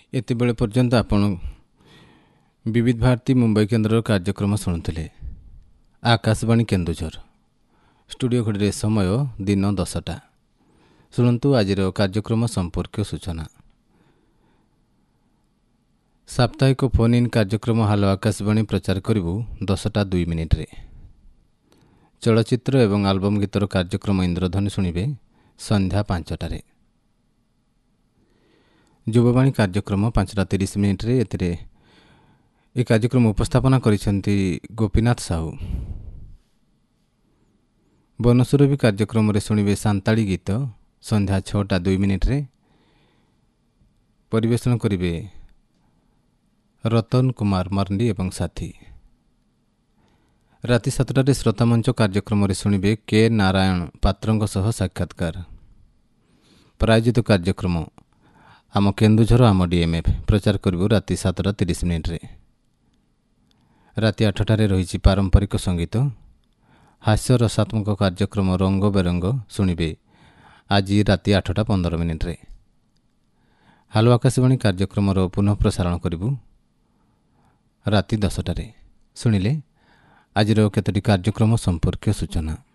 ଏତେବେଳେ ପର୍ଯ୍ୟନ୍ତ ଆପଣ ବିବିଧ ଭାରତୀ ମୁମ୍ବାଇ କେନ୍ଦ୍ରର କାର୍ଯ୍ୟକ୍ରମ ଶୁଣୁଥିଲେ। ଆକାଶବାଣୀ କେନ୍ଦୁଝର। ଷ୍ଟୁଡ଼ିଓ ଘଡ଼ିରେ ସମୟ ଦିନ 10ଟା। ଶୁଣନ୍ତୁ ଆଜିର କାର୍ଯ୍ୟକ୍ରମ ସମ୍ପର୍କୀୟ ସୂଚନା। ସାପ୍ତାହିକ ଫୋନ୍ ଇନ୍ କାର୍ଯ୍ୟକ୍ରମ ହାଲୋ ଆକାଶବାଣୀ ପ୍ରଚାର କରିବୁ 10:02 ଚଳଚ୍ଚିତ୍ର ଏବଂ ଆଲବମ୍ ଗୀତର କାର୍ଯ୍ୟକ୍ରମ ଇନ୍ଦ୍ରଧ୍ୱନି ଶୁଣିବେ ସନ୍ଧ୍ୟା 5ଟାରେ। ଯୁବବାଣୀ କାର୍ଯ୍ୟକ୍ରମ 5:30 ଏଥିରେ ଏ କାର୍ଯ୍ୟକ୍ରମ ଉପସ୍ଥାପନା କରିଛନ୍ତି ଗୋପୀନାଥ ସାହୁ। ବନସୁରଭି କାର୍ଯ୍ୟକ୍ରମରେ ଶୁଣିବେ ସାନ୍ତାଳୀ ଗୀତ ସନ୍ଧ୍ୟା 6:02 ପରିବେଷଣ କରିବେ ରତନ କୁମାର ମର୍ଣ୍ଡି ଏବଂ ସାଥୀ। ରାତି 7ଟାରେ ଶ୍ରୋତାମଞ୍ଚ କାର୍ଯ୍ୟକ୍ରମରେ ଶୁଣିବେ କେ ନାରାୟଣ ପାତ୍ରଙ୍କ ସହ ସାକ୍ଷାତକାର। ପ୍ରାୟୋଜିତ କାର୍ଯ୍ୟକ୍ରମ ଆମ କେନ୍ଦୁଝର ଆମ DMF ପ୍ରଚାର କରିବୁ ରାତି 7:30। ରାତି 8ଟାରେ ରହିଛି ପାରମ୍ପରିକ ସଙ୍ଗୀତ। ହାସ୍ୟ ରସାତ୍ମକ କାର୍ଯ୍ୟକ୍ରମ ରଙ୍ଗ ବେରଙ୍ଗ ଶୁଣିବେ ଆଜି ରାତି 8:15। ହାଲୋ ଆକାଶବାଣୀ କାର୍ଯ୍ୟକ୍ରମର ପୁନଃ ପ୍ରସାରଣ କରିବୁ ରାତି 10ଟାରେ। ଶୁଣିଲେ ଆଜିର କେତୋଟି କାର୍ଯ୍ୟକ୍ରମ ସମ୍ପର୍କୀୟ ସୂଚନା।